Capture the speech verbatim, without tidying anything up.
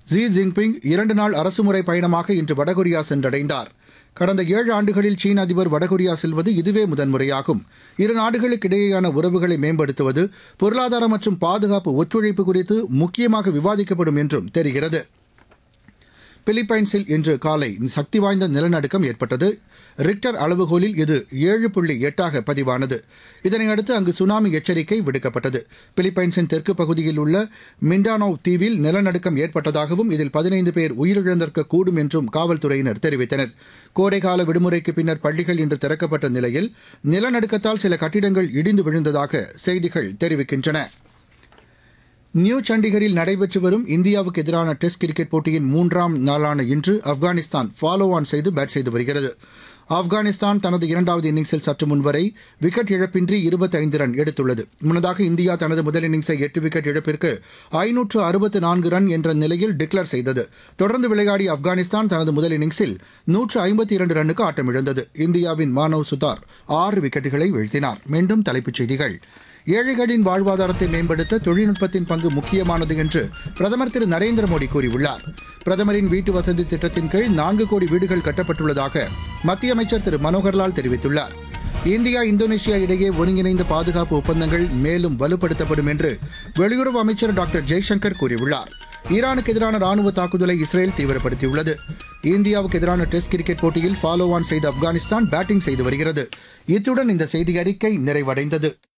Xi Jinping இரண்டு நாள் அரசுமுறை பயணமாக இன்று வடகொரியா சென்றடைந்தார். கடந்த ஏழு ஆண்டுகளில் சீன அதிபர் வடகொரியா செல்வது இதுவே முதன்முறையாகும். இரு நாடுகளுக்கு இடையேயான உறவுகளை மேம்படுத்துவது, பொருளாதாரம் மற்றும் பாதுகாப்பு ஒத்துழைப்பு குறித்து முக்கியமாக விவாதிக்கப்படும் என்றும் தெரிகிறது. பிலிப்பைன்ஸில் இன்று காலை சக்தி வாய்ந்த நிலநடுக்கம் ஏற்பட்டது. ரிக்டர் அளவுகோலில் இது ஏழு புள்ளி எட்டாக பதிவானது. இதனையடுத்து அங்கு சுனாமி எச்சரிக்கை விடுக்கப்பட்டது. பிலிப்பைன்ஸின் தெற்கு பகுதியில் உள்ள மிண்டானோவ் தீவில் நிலநடுக்கம் ஏற்பட்டதாகவும் இதில் பதினைந்து பேர் உயிரிழந்திருக்கக்கூடும் என்றும் காவல்துறையினர் தெரிவித்தனர். கோடைக்கால விடுமுறைக்கு பின்னர் பள்ளிகள் இன்று திறக்கப்பட்ட நிலையில் நிலநடுக்கத்தால் சில கட்டிடங்கள் இடிந்து விழுந்ததாக செய்திகள் தெரிவிக்கின்றன. நியூ சண்டிகரில் நடைபெற்று வரும் இந்தியாவுக்கு எதிரான டெஸ்ட் கிரிக்கெட் போட்டியின் மூன்றாம் நாளான இன்று ஆப்கானிஸ்தான் ஃபாலோ ஆன் செய்து பேட் செய்து வருகிறது. ஆப்கானிஸ்தான் தனது இரண்டாவது இன்னிங்ஸில் சற்று முன்வரை விக்கெட் இழப்பின்றி இருபத்தைந்து ரன் எடுத்துள்ளது. முன்னதாக இந்தியா தனது முதல் இன்னிங்ஸை எட்டு விக்கெட் இழப்பிற்கு ஐநூற்று அறுபத்து நான்கு ரன் என்ற நிலையில் டிக்ளேர் செய்தது. தொடர்ந்து விளையாடிய ஆப்கானிஸ்தான் தனது முதல் இன்னிங்ஸில் நூற்று ஐம்பத்தி இரண்டு ரன்னுக்கு ஆட்டமிழந்தது. இந்தியாவின் மானவ் சுதார் ஆறு விக்கெட்டுகளை வீழ்த்தினார். மீண்டும் தலைப்புச் செய்திகள். ஏழைகளின் வாழ்வாதாரத்தை மேம்படுத்த தொழில்நுட்பத்தின் பங்கு முக்கியமானது என்று பிரதமர் திரு நரேந்திர மோடி கூறியுள்ளார். பிரதமரின் வீட்டு வசதி திட்டத்தின் கீழ் நான்கு கோடி வீடுகள் கட்டப்பட்டுள்ளதாக மத்திய அமைச்சர் திரு மனோகர்லால் தெரிவித்துள்ளார். இந்தியா இந்தோனேஷியா இடையே ஒருங்கிணைந்த பாதுகாப்பு ஒப்பந்தங்கள் மேலும் வலுப்படுத்தப்படும் என்று வெளியுறவு அமைச்சர் டாக்டர் ஜெய்சங்கர் கூறியுள்ளார். ஈரானுக்கு எதிரான ராணுவ தாக்குதலை இஸ்ரேல் தீவிரப்படுத்தியுள்ளது. இந்தியாவுக்கு எதிரான டெஸ்ட் கிரிக்கெட் போட்டியில் ஃபாலோ ஆன் செய்த ஆப்கானிஸ்தான் பேட்டிங் செய்து வருகிறது. இத்துடன் இந்த செய்தி அறிக்கை நிறைவடைந்தது.